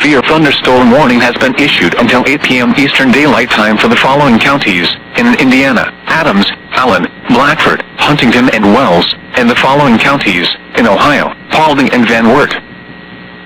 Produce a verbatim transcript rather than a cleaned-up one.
severe thunderstorm warning has been issued until eight p m Eastern Daylight Time for the following counties: in Indiana, Adams, Allen, Blackford, Huntington and Wells, and the following counties: in Ohio, Paulding and Van Wert.